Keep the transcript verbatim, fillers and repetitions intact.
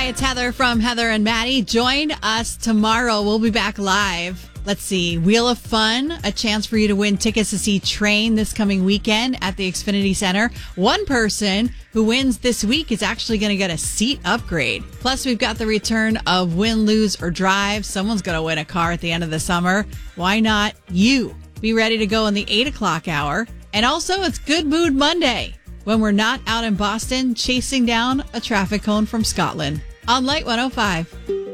it's Heather from Heather and Maddie. Join us tomorrow. We'll be back live. Let's see. Wheel of Fun, a chance for you to win tickets to see Train this coming weekend at the Xfinity Center. One person who wins this week is actually going to get a seat upgrade. Plus, we've got the return of Win, Lose, or Drive. Someone's going to win a car at the end of the summer. Why not you? Be ready to go in the eight o'clock hour. And also, it's Good Mood Monday, when we're not out in Boston chasing down a traffic cone from Scotland. On Light one oh five.